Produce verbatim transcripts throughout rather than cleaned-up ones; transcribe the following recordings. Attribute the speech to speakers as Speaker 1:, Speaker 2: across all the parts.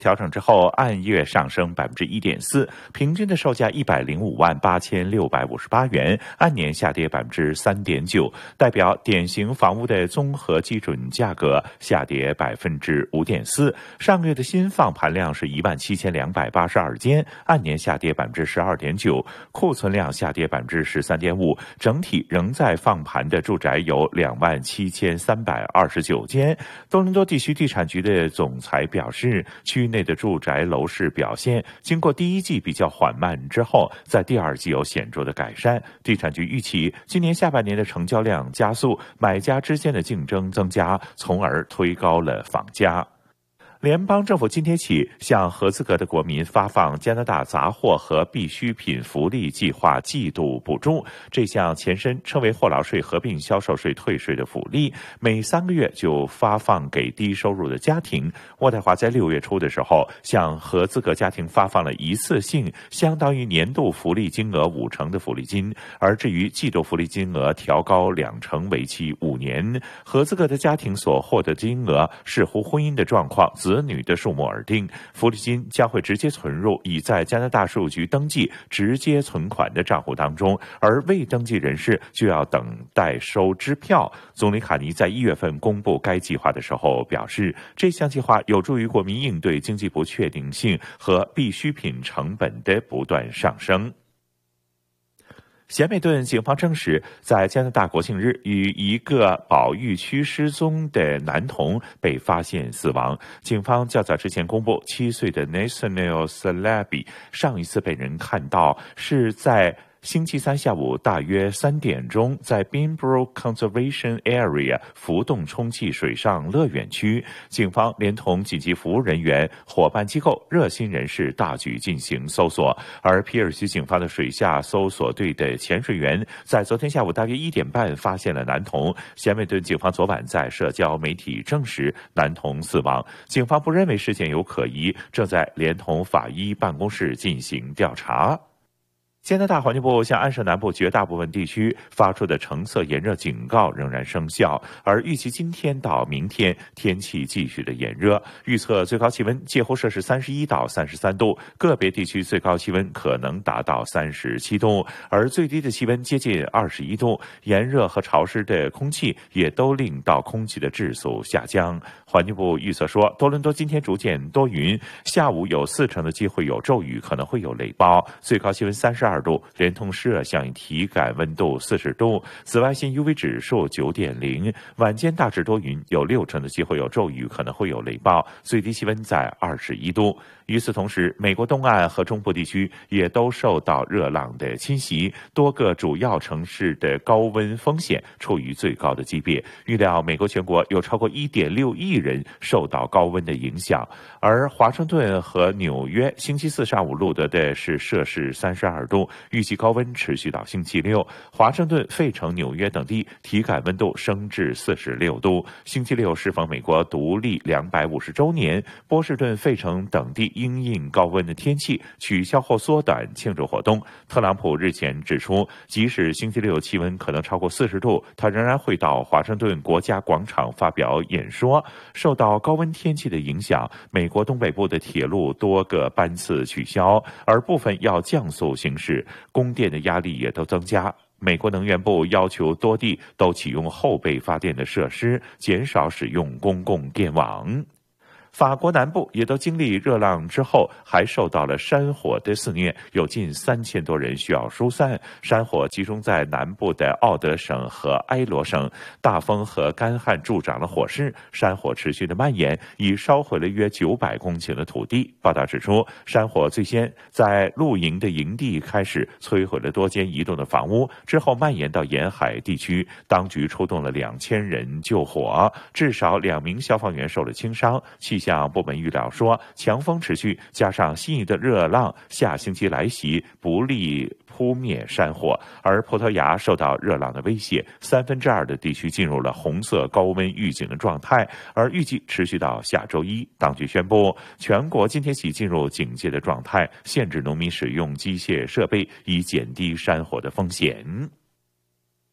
Speaker 1: 调整之后，按月上升百分之一点四，平均的售价一百零五万八千六百五十八元，按年下跌百分之三点九，代表典型房屋的综合基准价格下跌百分之五点四。上个月的新放盘量是一万七千两百八十二间，按年下跌百分之十二点九，库存量下跌百分之十三点五，整体仍在放盘的住宅有两万七千三百二十九间。多伦多地区地产局的总裁表示，区内的住宅楼市表现经过第一季比较缓慢之后，在第二季有显著的改善。地产局预期今年下半年的成交量加速，买家之间的竞争增加，从而推高了房价。联邦政府今天起向合资格的国民发放加拿大杂货和必需品福利计划季度补助。这项前身称为霍劳税合并销售税退税的福利，每三个月就发放给低收入的家庭。渥太华在六月初的时候向合资格家庭发放了一次性相当于年度福利金额五成的福利金，而至于季度福利金额调高两成，为期五年。合资格的家庭所获得金额视乎婚姻的状况、子女的数目而定，福利金将会直接存入已在加拿大税务局登记直接存款的账户当中，而未登记人士就要等待收支票。总理卡尼在一月份公布该计划的时候表示，这项计划有助于国民应对经济不确定性和必需品成本的不断上升。咸美顿警方证实，在加拿大国庆日与一个保育区失踪的男童被发现死亡。警方较早之前公布，七岁的 Nathaniel Salabi 上一次被人看到是在星期三下午大约三点钟，在 Binbrook Conservation Area 浮动充气水上乐园区，警方连同紧急服务人员、伙伴机构、热心人士大举进行搜索。而皮尔区警方的水下搜索队的潜水员在昨天下午大约一点半发现了男童。咸美顿警方昨晚在社交媒体证实男童死亡，警方不认为事件有可疑，正在连同法医办公室进行调查。加拿大环境部向安省南部绝大部分地区发出的橙色炎热警告仍然生效，而预计今天到明天天气继续的炎热，预测最高气温介乎摄氏三十一到三十三度，个别地区最高气温可能达到三十七度，而最低的气温接近二十一度。炎热和潮湿的空气也都令到空气的质素下降。环境部预测说，多伦多今天逐渐多云，下午有四成的机会有骤雨，可能会有雷暴，最高气温三十二度，连同湿热降雨体感温度四十度，紫外线 U V 指数九点零。晚间大致多云，有六成的机会有骤雨，可能会有雷暴，最低气温在二十一度。与此同时，美国东岸和中部地区也都受到热浪的侵袭，多个主要城市的高温风险处于最高的级别。预料美国全国有超过 一点六亿人受到高温的影响，而华盛顿和纽约星期四上午录得的是摄氏三十二度，预计高温持续到星期六。华盛顿、费城、纽约等地体感温度升至四十六度。星期六适逢美国独立两百五十周年，波士顿、费城等地因应高温的天气取消或缩短庆祝活动。特朗普日前指出，即使星期六气温可能超过四十度，他仍然会到华盛顿国家广场发表演说。受到高温天气的影响，美国东北部的铁路多个班次取消，而部分要降速行驶，供电的压力也都增加。美国能源部要求多地都启用后备发电的设施，减少使用公共电网。法国南部也都经历热浪之后，还受到了山火的肆虐，有近三千多人需要疏散。山火集中在南部的奥德省和埃罗省，大风和干旱助长了火势，山火持续的蔓延，已烧毁了约九百公顷的土地。报道指出，山火最先在露营的营地开始，摧毁了多间移动的房屋，之后蔓延到沿海地区。当局出动了两千人救火，至少两名消防员受了轻伤。气象部门预料说，强风持续，加上新一的热浪下星期来袭，不利扑灭山火。而葡萄牙受到热浪的威胁，三分之二的地区进入了红色高温预警的状态，而预计持续到下周一。当局宣布，全国今天起进入警戒的状态，限制农民使用机械设备，以减低山火的风险。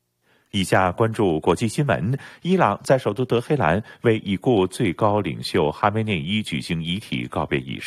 Speaker 1: 以下关注国际新闻。伊朗在首都德黑兰为已故最高领袖哈梅内伊举行遗体告别仪式。